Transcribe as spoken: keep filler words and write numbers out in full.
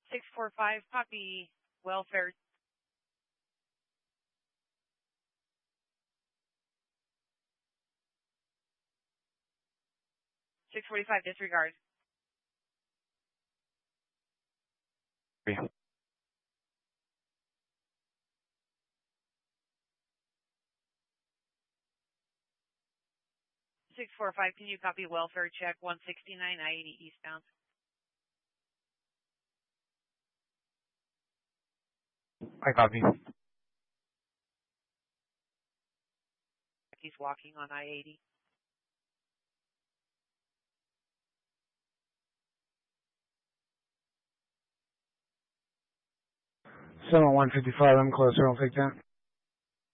six four five, copy. Welfare. six forty-five, disregard. Yeah. six four five, can you copy welfare check one sixty-nine, I eighty eastbound? I copy. He's walking on I eighty. seven one fifty-five, I'm closer, I'll take that.